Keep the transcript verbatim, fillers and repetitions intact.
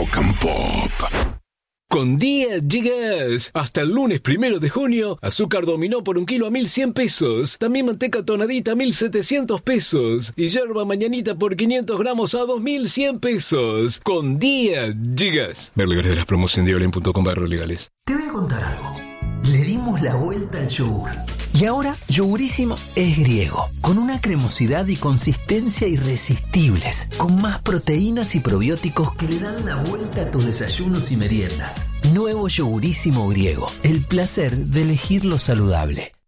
Rock and Pop. Con Día Gigas. Hasta el lunes primero de junio, azúcar dominó por un kilo a mil cien pesos. También manteca tonadita a mil setecientos pesos. Y yerba mañanita por quinientos gramos a dos mil cien pesos. Con Día Gigas. Ver legales de las promos en diolen punto com barra legales. Te voy a contar algo. Le dimos la vuelta al yogur. Y ahora Yogurísimo es griego, con una cremosidad y consistencia irresistibles, con más proteínas y probióticos que le dan la vuelta a tus desayunos y meriendas. Nuevo Yogurísimo griego, el placer de elegir lo saludable.